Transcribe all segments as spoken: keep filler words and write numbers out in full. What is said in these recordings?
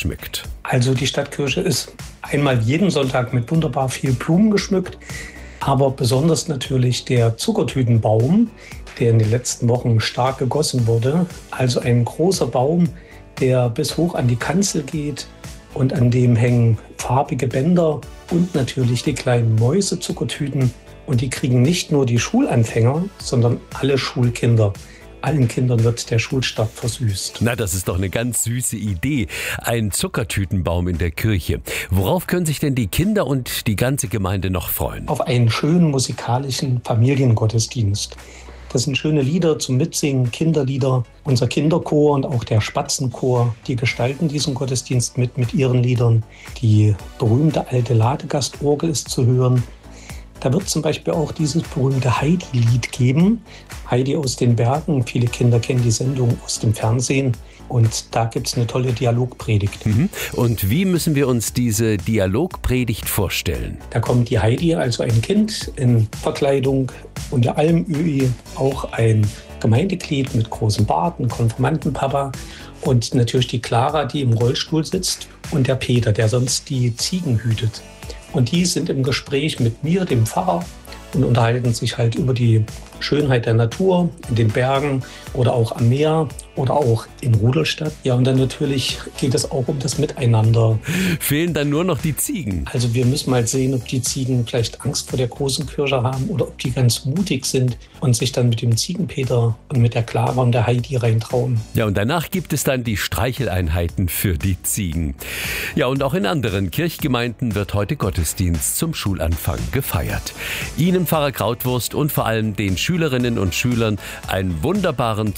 geschmückt? Also die Stadtkirche ist einmal jeden Sonntag mit wunderbar viel Blumen geschmückt, aber besonders natürlich der Zuckertütenbaum, der in den letzten Wochen stark gegossen wurde. Also ein großer Baum, der bis hoch an die Kanzel geht und an dem hängen farbige Bänder und natürlich die kleinen Mäuse-Zuckertüten. Und die kriegen nicht nur die Schulanfänger, sondern alle Schulkinder. Allen Kindern wird der Schulstart versüßt. Na, das ist doch eine ganz süße Idee. Ein Zuckertütenbaum in der Kirche. Worauf können sich denn die Kinder und die ganze Gemeinde noch freuen? Auf einen schönen musikalischen Familiengottesdienst. Das sind schöne Lieder zum Mitsingen, Kinderlieder. Unser Kinderchor und auch der Spatzenchor, die gestalten diesen Gottesdienst mit, mit ihren Liedern. Die berühmte alte Ladegastorgel ist zu hören. Da wird zum Beispiel auch dieses berühmte Heidi-Lied geben. Heidi aus den Bergen. Viele Kinder kennen die Sendung aus dem Fernsehen. Und da gibt es eine tolle Dialogpredigt. Mhm. Und wie müssen wir uns diese Dialogpredigt vorstellen? Da kommt die Heidi, also ein Kind in Verkleidung, unter allem Öi auch ein Gemeindeglied mit großem Bart, ein Konfirmandenpapa und natürlich die Clara, die im Rollstuhl sitzt, und der Peter, der sonst die Ziegen hütet. Und die sind im Gespräch mit mir, dem Pfarrer, und unterhalten sich halt über die Schönheit der Natur in den Bergen oder auch am Meer oder auch in Rudolstadt. Ja, und dann natürlich geht es auch um das Miteinander. Fehlen dann nur noch die Ziegen? Also wir müssen mal sehen, ob die Ziegen vielleicht Angst vor der großen Kirche haben oder ob die ganz mutig sind und sich dann mit dem Ziegenpeter und mit der Clara und der Heidi reintrauen. Ja, und danach gibt es dann die Streicheleinheiten für die Ziegen. Ja, und auch in anderen Kirchgemeinden wird heute Gottesdienst zum Schulanfang gefeiert. Ihnen, Pfarrer Krautwurst, und vor allem den Schülerinnen und Schülern einen wunderbaren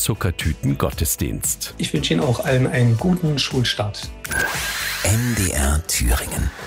Zuckertüten-Gottesdienst. Ich wünsche Ihnen auch allen einen guten Schulstart. M D R Thüringen.